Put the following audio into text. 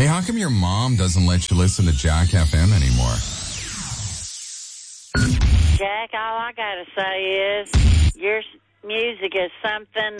Hey, how come your mom doesn't let you listen to Jack FM anymore? Jack, all I gotta say is your music is something